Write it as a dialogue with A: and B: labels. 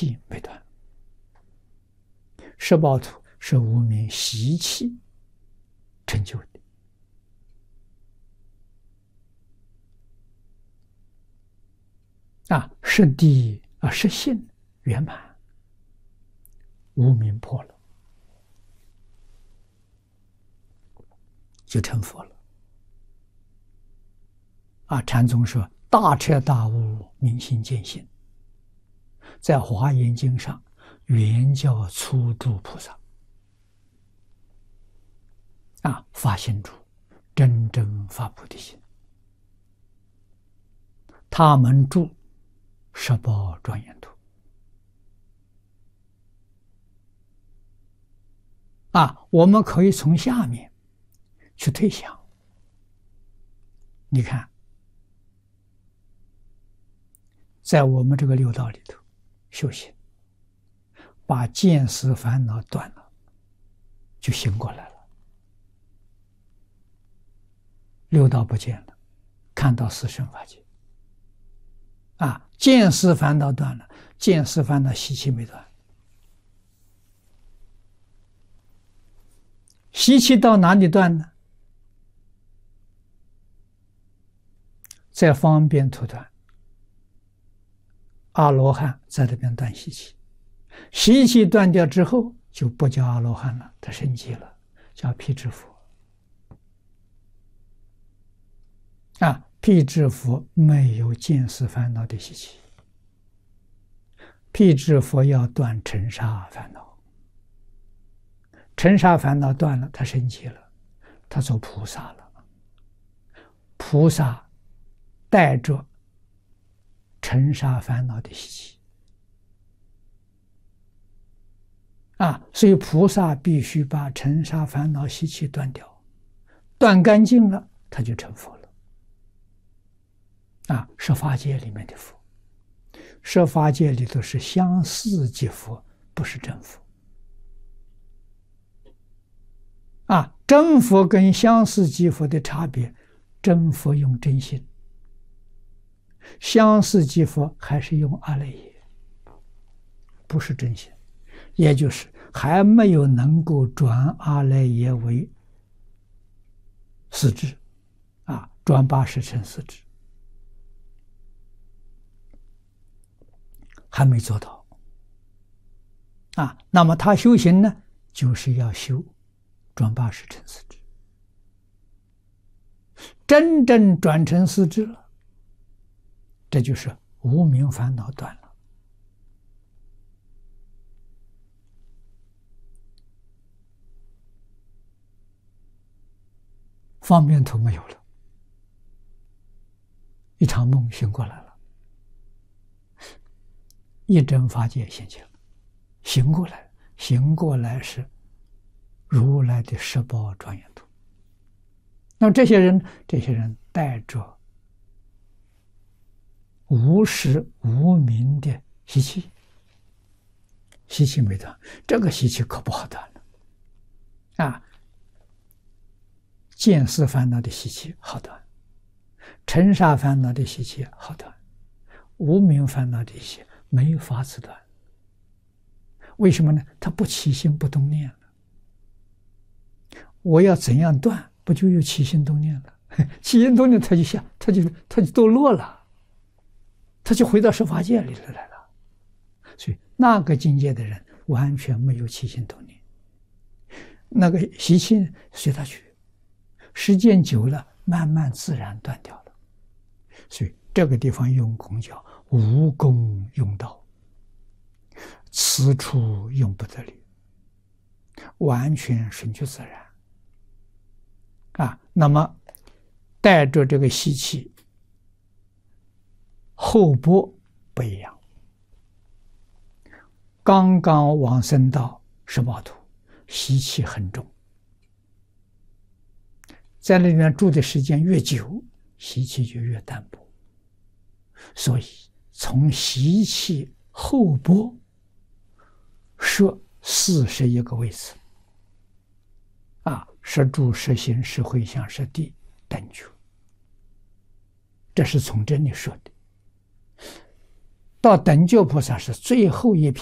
A: 气没断。十报图是无明习气成就的。实地实性圆满，无明破了，就成佛了。禅宗说：“大彻大悟，明心见性。”在《华严经》上，原叫初住菩萨。发心住，真正发菩提心。他们住十报庄严土。我们可以从下面去推想。你看，在我们这个六道里头修行，把见思烦恼断了，就醒过来了。六道不见了，看到四圣法界。见思烦恼断了，见思烦恼习气没断。习气到哪里断呢？在方便图断，阿罗汉在这边断习气，习气断掉之后，就不叫阿罗汉了，他升级了，叫辟支佛。辟支佛没有见思烦恼的习气，辟支佛要断尘沙烦恼，尘沙烦恼断了，他升级了，他做菩萨了。菩萨带着尘沙烦恼的习气所以菩萨必须把尘沙烦恼习气断掉，断干净了，他就成佛了。十法界里面的佛，十法界里头是相似即佛，不是真佛。真佛跟相似即佛的差别，真佛用真心，相似即佛还是用阿赖耶，不是真心，也就是还没有能够转阿赖耶为四智转80成四智，还没做到那么他修行呢，就是要修转80成四智，真正转成四智了，这就是无明烦恼断了。方便图没有了，一场梦醒过来了，一真法界现前了，醒过来，醒过来是如来的十报庄严图。那么这些人带着无始无明的习气，习气没断，这个习气可不好断了见思烦恼的习气好断，尘沙烦恼的习气好断，无明烦恼的习气没法子断。为什么呢？他不起心不动念了。我要怎样断，不就有起心动念了？起心动念他就堕落了，他就回到十法界里头来了。所以那个境界的人完全没有起心动念，那个习气随他去，时间久了慢慢自然断掉了。所以这个地方用功叫无功用道，此处用不得力，完全顺其自然那么带着这个习气，后波不一样。刚刚往生到十报图，习气很重，在那里面住的时间越久，习气就越淡薄。所以从习气后波设41个位次摄住、摄心、摄回向、摄地、等觉，这是从这里说的。 到等觉菩萨是最后一品。